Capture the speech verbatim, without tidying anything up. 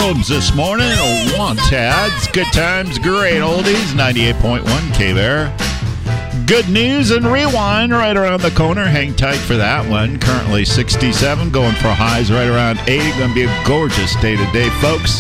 Jones this morning. Wantads, good times, great oldies, ninety-eight point one K-Bear. Good news and rewind right around the corner. Hang tight for that one. Currently sixty-seven, going for highs right around eighty. Going to be a gorgeous day today, folks.